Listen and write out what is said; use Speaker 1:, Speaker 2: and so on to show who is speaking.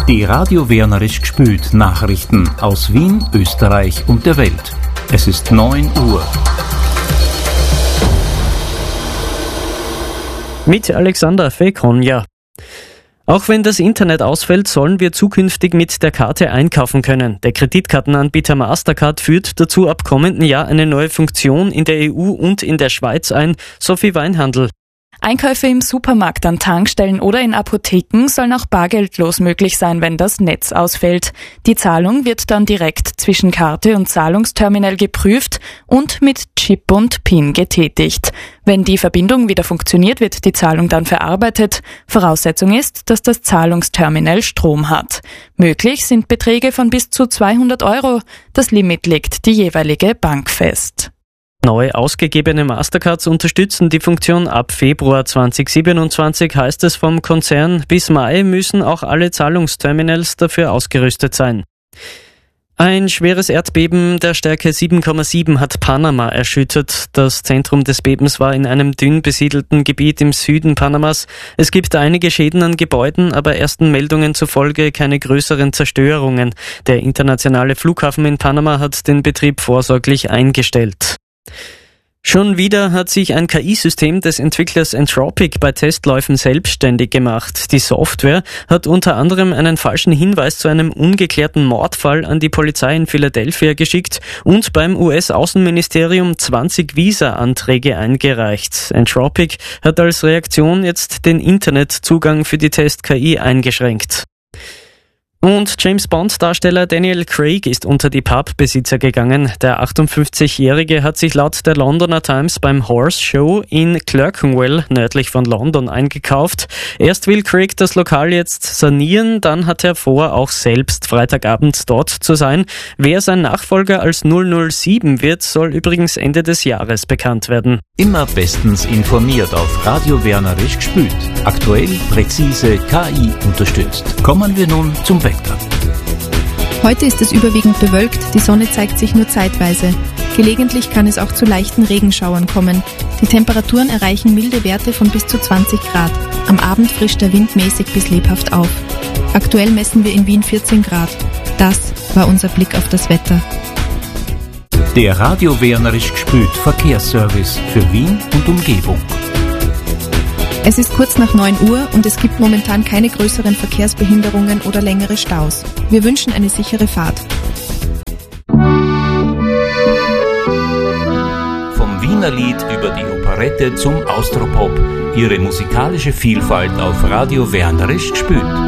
Speaker 1: Die Radio Wernerisch gespült Nachrichten aus Wien, Österreich und der Welt. Es ist 9 Uhr.
Speaker 2: Mit Alexander Fekonja. Auch wenn das Internet ausfällt, sollen wir zukünftig mit der Karte einkaufen können. Der Kreditkartenanbieter Mastercard führt dazu ab kommenden Jahr eine neue Funktion in der EU und in der Schweiz ein. Sophie Weinhandl.
Speaker 3: Einkäufe im Supermarkt, an Tankstellen oder in Apotheken sollen auch bargeldlos möglich sein, wenn das Netz ausfällt. Die Zahlung wird dann direkt zwischen Karte und Zahlungsterminal geprüft und mit Chip und PIN getätigt. Wenn die Verbindung wieder funktioniert, wird die Zahlung dann verarbeitet. Voraussetzung ist, dass das Zahlungsterminal Strom hat. Möglich sind Beträge von bis zu 200 €. Das Limit legt die jeweilige Bank fest.
Speaker 2: Neu ausgegebene Mastercards unterstützen die Funktion ab Februar 2027, heißt es vom Konzern. Bis Mai müssen auch alle Zahlungsterminals dafür ausgerüstet sein. Ein schweres Erdbeben der Stärke 7,7 hat Panama erschüttert. Das Zentrum des Bebens war in einem dünn besiedelten Gebiet im Süden Panamas. Es gibt einige Schäden an Gebäuden, aber ersten Meldungen zufolge keine größeren Zerstörungen. Der internationale Flughafen in Panama hat den Betrieb vorsorglich eingestellt. Schon wieder hat sich ein KI-System des Entwicklers Anthropic bei Testläufen selbstständig gemacht. Die Software hat unter anderem einen falschen Hinweis zu einem ungeklärten Mordfall an die Polizei in Philadelphia geschickt und beim US-Außenministerium 20 Visa-Anträge eingereicht. Anthropic hat als Reaktion jetzt den Internetzugang für die Test-KI eingeschränkt. Und James-Bond-Darsteller Daniel Craig ist unter die Pubbesitzer gegangen. Der 58-Jährige hat sich laut der Londoner Times beim Horse Show in Clerkenwell nördlich von London eingekauft. Erst will Craig das Lokal jetzt sanieren, dann hat er vor, auch selbst Freitagabend dort zu sein. Wer sein Nachfolger als 007 wird, soll übrigens Ende des Jahres bekannt werden.
Speaker 1: Immer bestens informiert auf Radio Wernerisch gespült. Aktuell, präzise, KI unterstützt. Kommen wir nun zum Wetter.
Speaker 4: Heute ist es überwiegend bewölkt, die Sonne zeigt sich nur zeitweise. Gelegentlich kann es auch zu leichten Regenschauern kommen. Die Temperaturen erreichen milde Werte von bis zu 20 Grad. Am Abend frischt der Wind mäßig bis lebhaft auf. Aktuell messen wir in Wien 14 Grad. Das war unser Blick auf das Wetter.
Speaker 1: Der Radio Wernerisch gespült Verkehrsservice für Wien und Umgebung.
Speaker 4: Es ist kurz nach 9 Uhr und es gibt momentan keine größeren Verkehrsbehinderungen oder längere Staus. Wir wünschen eine sichere Fahrt.
Speaker 1: Vom Wiener Lied über die Operette zum Austropop. Ihre musikalische Vielfalt auf Radio Wernerisch gespült.